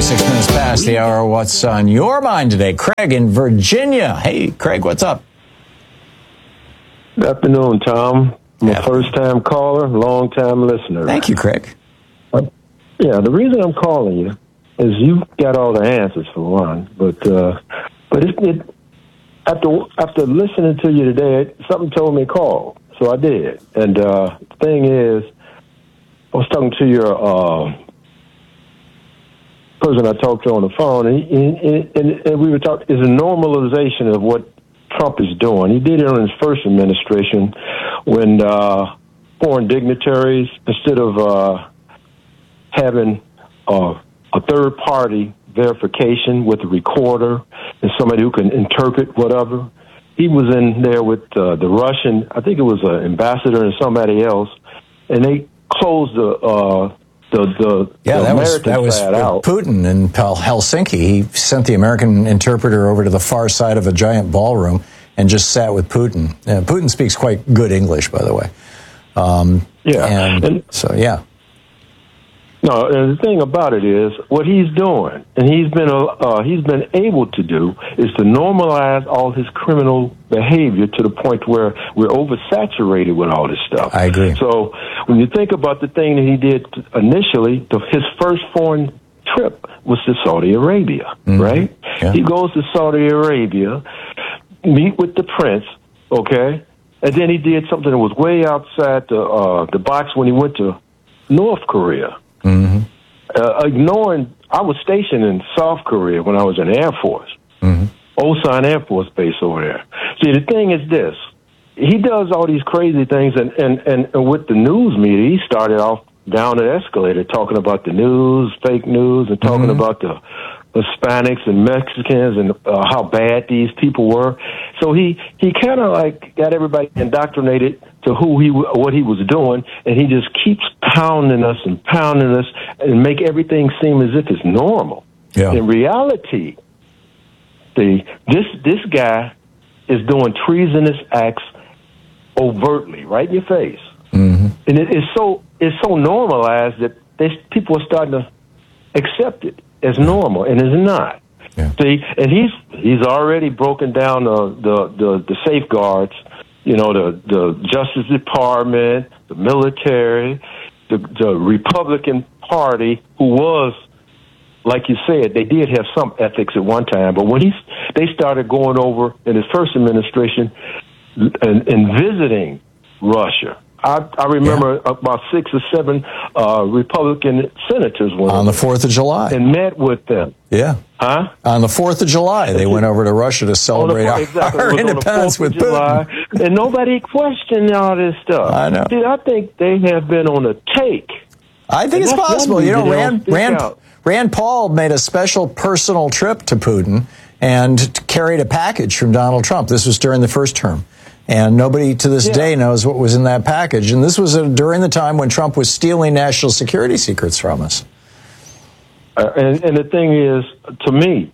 6 minutes past the hour. What's on your mind today? Craig in Virginia. Hey, Craig, what's up? Good afternoon, Tom. I'm a first-time caller, long-time listener. Thank you, Craig. Yeah, the reason I'm calling you is you got all the answers for one, but after listening to you today, something told me to call, so I did. And the thing is, I was talking to your person I talked to on the phone, and we were talking. Is a normalization of what Trump is doing. He did it in his first administration when foreign dignitaries, instead of having a third-party verification with a recorder and somebody who can interpret whatever, he was in there with the Russian, I think it was an ambassador and somebody else, and they closed the American side out. Putin in Helsinki. He sent the American interpreter over to the far side of a giant ballroom and just sat with Putin. Putin speaks quite good English, by the way. No, and the thing about it is what he's doing, and he's been able to do, is to normalize all his criminal behavior to the point where we're oversaturated with all this stuff. I agree. So when you think about the thing that he did initially, his first foreign trip was to Saudi Arabia, right? Yeah. He goes to Saudi Arabia, meet with the prince, okay? And then he did something that was way outside the box when he went to North Korea. Ignoring, I was stationed in South Korea when I was in the Air Force, Osan Air Force Base over there. See, the thing is this: he does all these crazy things, and with the news media, he started off down the escalator talking about the news, fake news, and talking about the Hispanics and Mexicans and how bad these people were. So he kind of like got everybody indoctrinated to what he was doing, and he just keeps pounding us and make everything seem as if it's normal. Yeah. In reality, this guy is doing treasonous acts overtly, right in your face, and it's so normalized that people are starting to accept it as normal, and it's not. Yeah. See, and he's already broken down the safeguards. You know, the Justice Department, the military, the Republican Party, who was, like you said, they did have some ethics at one time, but when they started going over in his first administration and visiting Russia. I remember about 6 or 7 Republican senators went on the 4th of July and met with them. Yeah. Huh? On the 4th of July, they went over to Russia to celebrate our independence with July, Putin. And nobody questioned all this stuff. I know. See, I think they have been on a take. I think it's possible. You know, Rand Paul made a special personal trip to Putin and carried a package from Donald Trump. This was during the first term. And nobody to this day knows what was in that package. And this was during the time when Trump was stealing national security secrets from us. And the thing is, to me,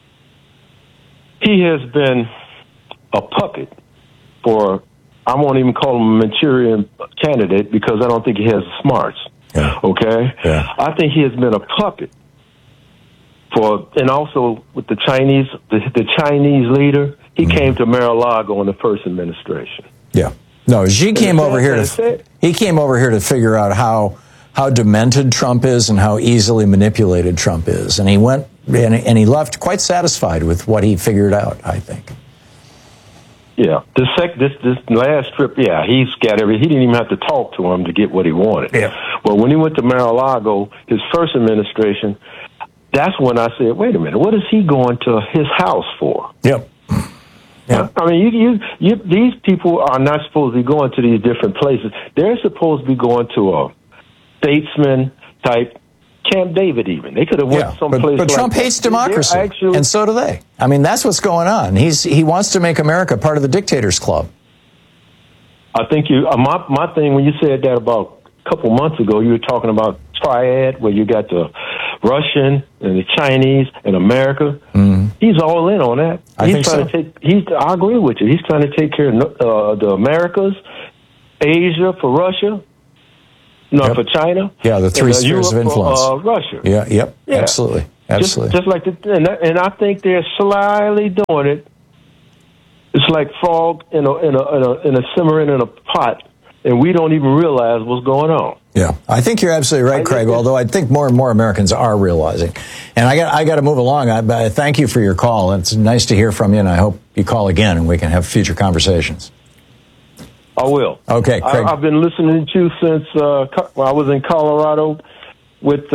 he has been a puppet for, I won't even call him a Manchurian candidate because I don't think he has the smarts. Yeah. Okay? Yeah. I think he has been a puppet for, and also with the Chinese leader. He came to Mar-a-Lago in the first administration. Yeah. No, Xi came over here to figure out how demented Trump is and how easily manipulated Trump is. And he went and he left quite satisfied with what he figured out, I think. Yeah. This last trip, he's got he didn't even have to talk to him to get what he wanted. Yeah. Well, when he went to Mar-a-Lago, his first administration, that's when I said, wait a minute, what is he going to his house for? Yep. Yeah. I mean, these people are not supposed to be going to these different places. They're supposed to be going to a statesman type Camp David. Even they could have went someplace. But Trump hates democracy, and so do they. I mean, that's what's going on. He wants to make America part of the dictators' club. I think my thing when you said that about a couple months ago, you were talking about triad where you got the Russian and the Chinese and America. He's all in on that. I agree with you. He's trying to take care of the Americas, Asia for Russia, for China. Yeah, the 3 spheres Europe of influence. For Russia. Yeah, absolutely. Absolutely. Just like and I think they're slyly doing it. It's like frog in a simmering in a pot, and we don't even realize what's going on. Yeah, I think you're absolutely right, Craig, although I think more and more Americans are realizing. And I got to move along. I thank you for your call. It's nice to hear from you, and I hope you call again and we can have future conversations. I will. Okay, Craig. I've been listening to you since I was in Colorado with,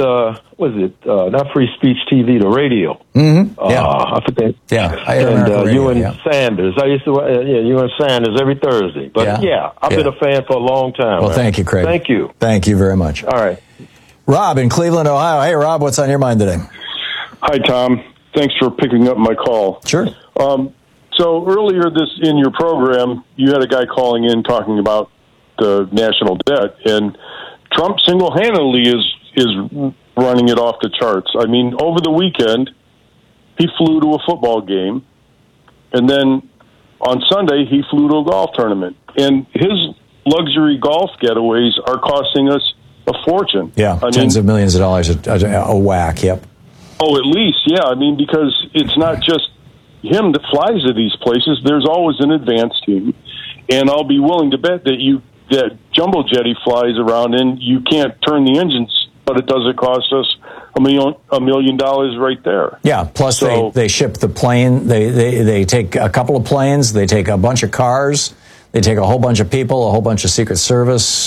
not Free Speech TV, the radio. Mm-hmm. Yeah. I forget. Yeah. And you and Sanders. I used to, you and Sanders every Thursday. But I've been a fan for a long time. Well, thank you, Craig. Thank you. Thank you very much. All right. Rob in Cleveland, Ohio. Hey, Rob, what's on your mind today? Hi, Tom. Thanks for picking up my call. Sure. So earlier in your program, you had a guy calling in talking about the national debt, and Trump single-handedly is running it off the charts. I mean, over the weekend, he flew to a football game, and then on Sunday, he flew to a golf tournament. And his luxury golf getaways are costing us a fortune. Yeah, tens of millions of dollars a whack, yep. Oh, at least, yeah. I mean, because it's not just him that flies to these places. There's always an advance team. And I'll be willing to bet that Jumbo Jet he flies around in, you can't turn the engines, but it doesn't cost us $1 million right there. Yeah, plus they ship the plane. They take a couple of planes. They take a bunch of cars. They take a whole bunch of people, a whole bunch of Secret Service.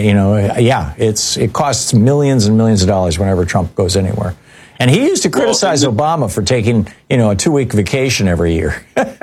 It costs millions and millions of dollars whenever Trump goes anywhere. And he used to criticize Obama for taking, a 2-week vacation every year.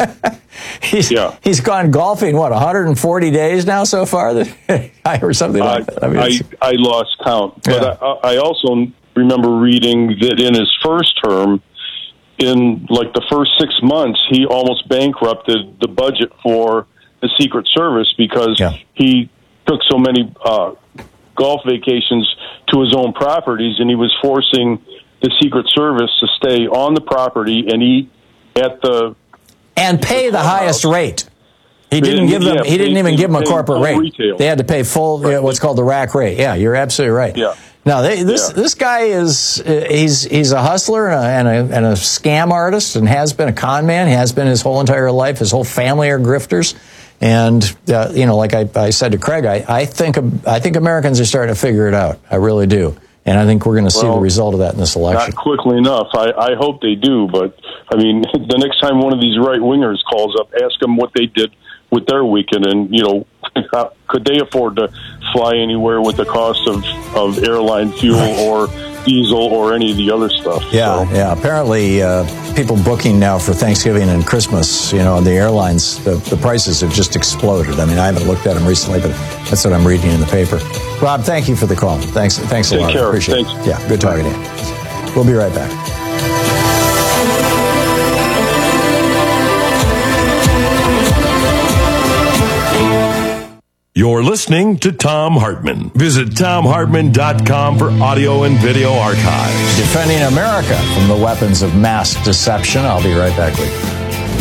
He's gone golfing, 140 days now so far? Or something like that. I lost count. But I also remember reading that in his first term, in like the first 6 months, he almost bankrupted the budget for the Secret Service because he took so many golf vacations to his own properties, and he was forcing the Secret Service to stay on the property and eat at and pay the highest rate. He didn't give them. He didn't even give them a corporate rate. Retail. They had to pay full, what's called the rack rate. Yeah, you're absolutely right. Yeah. Now this guy is he's a hustler and a scam artist and has been a con man. He has been his whole entire life. His whole family are grifters. And like I said to Craig, I think Americans are starting to figure it out. I really do. And I think we're going to see the result of that in this election. Not quickly enough. I hope they do. But, I mean, the next time one of these right-wingers calls up, ask them what they did with their weekend. And, could they afford to fly anywhere with the cost of airline fuel or diesel or any of the other stuff? Yeah. Apparently, people booking now for Thanksgiving and Christmas, on the airlines, the prices have just exploded. I mean, I haven't looked at them recently, but that's what I'm reading in the paper. Rob, thank you for the call. Thanks a lot. Take care. Appreciate it. Yeah, good talking to you. We'll be right back. You're listening to Thom Hartmann. Visit ThomHartmann.com for audio and video archives. Defending America from the weapons of mass deception. I'll be right back with you.